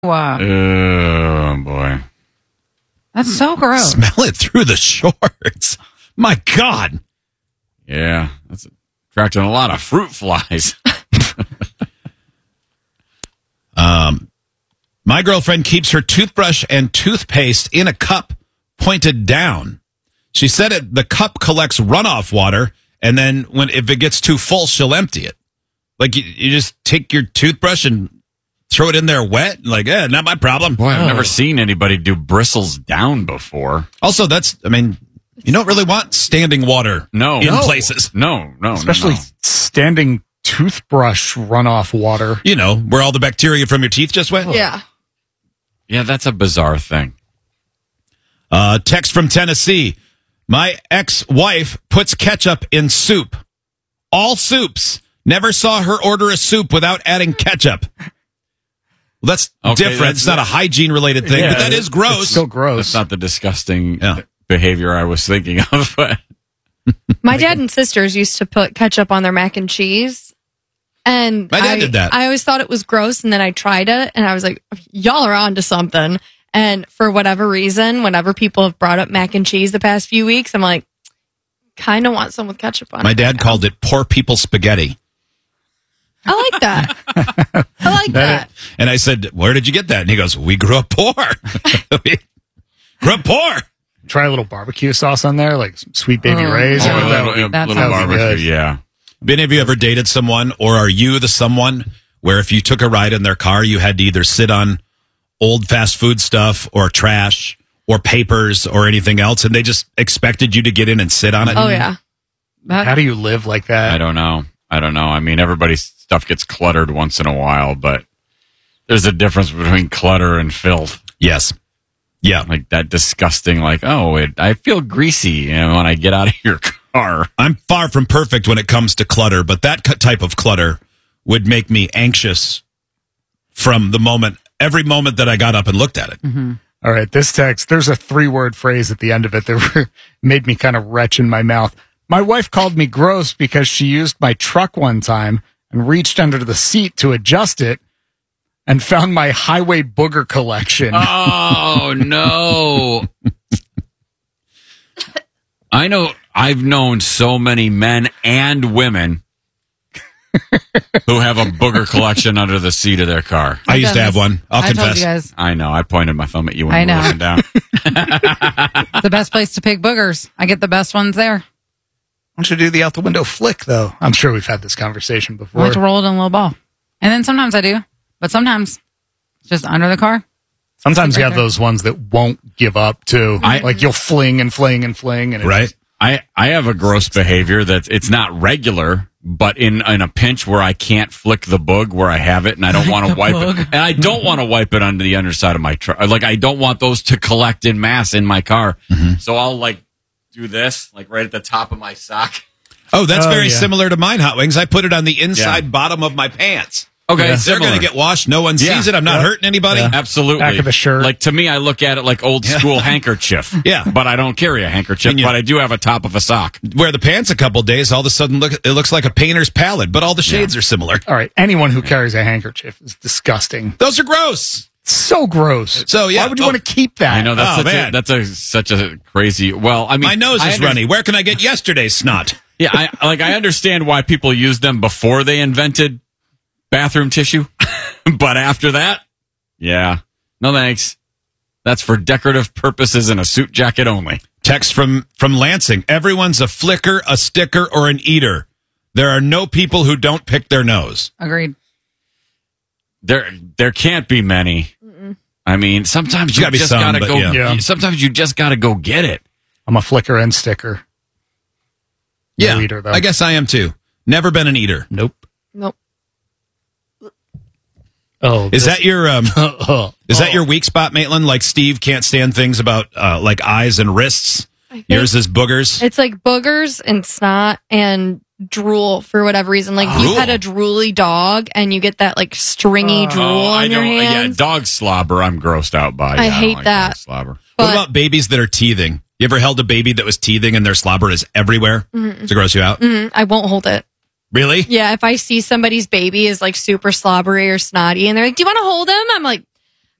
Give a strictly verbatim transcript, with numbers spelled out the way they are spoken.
Wow. Oh, boy. That's so gross. Smell it through the shorts. My God. Yeah. That's attracting a lot of fruit flies. um, my girlfriend keeps her toothbrush and toothpaste in a cup pointed down. She said it. The cup collects runoff water, and then when if it gets too full, she'll empty it. Like you, you just take your toothbrush and throw it in there wet? Like, eh, not my problem. Boy, I've oh. never seen anybody do bristles down before. Also, that's, I mean, you don't really want standing water no, in no. places. No, no, Especially no, no. standing toothbrush runoff water. You know, where all the bacteria from your teeth just went? Yeah. Yeah, that's a bizarre thing. Uh, text from Tennessee. My ex-wife puts ketchup in soup. All soups. Never saw her order a soup without adding ketchup. Well, that's Okay, different. that's- it's not a hygiene-related thing, Yeah, but that is gross. It's still gross. That's not the disgusting Yeah. behavior I was thinking of. But My dad and sisters used to put ketchup on their mac and cheese. And My dad I, did that. I always thought it was gross, and then I tried it, and I was like, y'all are on to something. And for whatever reason, whenever people have brought up mac and cheese the past few weeks, I'm like, kind of want some with ketchup on it. My dad right now. called it poor people spaghetti. I like that. I like that. And I said, where did you get that? And he goes, we grew up poor. we grew up poor. Try a little barbecue sauce on there, like some Sweet Baby Oh. Ray's. oh, or a that- little, a that little sounds barbecue, good. yeah. Have any of you ever dated someone, or are you the someone where if you took a ride in their car, you had to either sit on old fast food stuff or trash or papers or anything else, and they just expected you to get in and sit on it? Oh, yeah. How do you live like that? I don't know. I don't know. I mean, everybody's stuff gets cluttered once in a while, but there's a difference between clutter and filth. Yes. Yeah. Like that disgusting, like, oh, it, I feel greasy, you know, when I get out of your car. I'm far from perfect when it comes to clutter, but that cu- type of clutter would make me anxious from the moment, every moment that I got up and looked at it. Mm-hmm. All right, this text, there's a three-word phrase at the end of it that made me kind of retch in my mouth. My wife called me gross because she used my truck one time and reached under the seat to adjust it and found my highway booger collection. Oh, no. I know I've known so many men and women who have a booger collection under the seat of their car. I used to have one. I'll I told confess. you guys, I know. I pointed my thumb at you when I you were know. looking down. it's the best place to pick boogers. I get the best ones there. Why don't you do the out the window flick, though? I'm sure we've had this conversation I before. like to roll it in a little ball. And then sometimes I do, but sometimes it's just under the car. Sometimes you Right have there. those ones that won't give up, too. I- like you'll fling and fling and fling. And it Right? just- I, I have a gross behavior that's it's not regular, but in in a pinch where I can't flick the boog where I have it and I don't want to wipe it. And I don't want to wipe it under the underside of my truck. Like I don't want those to collect in mass in my car. So I'll like do this, like right at the top of my sock. Oh, that's Oh, very yeah. similar to mine, Hot Wings. I put it on the inside Yeah. bottom of my pants. Okay, They're similar. going to get washed. No one Yeah. sees it. I'm not Yep. hurting anybody. Yeah. Absolutely. Back of the shirt. Like to me, I look at it like old school handkerchief. Yeah. But I don't carry a handkerchief, And you- but I do have a top of a sock. Wear the pants a couple days, all of a sudden look, it looks like a painter's palette, but all the shades are similar. All right, anyone who carries a handkerchief is disgusting. Those are gross. So gross. So, yeah. Why would you Oh. want to keep that? I know that's Oh, such a, man. that's a such a crazy. Well, I mean, My nose I is under- runny. Where can I get yesterday's snot? Yeah, I like I understand why people used them before they invented bathroom tissue, but after that, yeah, no thanks. That's for decorative purposes and a suit jacket only. Text from, from Lansing. Everyone's a flicker, a sticker, or an eater. There are no people who don't pick their nose. Agreed. There, there can't be many. I mean, sometimes you Gotta be just some, gotta but go. yeah. Yeah. Sometimes you just gotta go get it. I'm a flicker and sticker. No Yeah, eater, though. I guess I am too. Never been an eater. Nope. Nope. Oh, Is that your um, that? is that your weak spot, Maitland? Like Steve can't stand things about uh, like eyes and wrists. think- Yours is boogers. It's like boogers and snot and drool for whatever reason. Like Drool? you've had a drooly dog and you get that like stringy drool Oh, I on your don't. hands. Yeah, dog slobber. I'm grossed out by. I Yeah, don't hate like that. dog slobber. But What about babies that are teething? You ever held a baby that was teething and their slobber is everywhere? Does it gross you out? mm, I won't hold it. Really? Yeah, if I see somebody's baby is like super slobbery or snotty and they're like, "Do you want to hold him?" I'm like,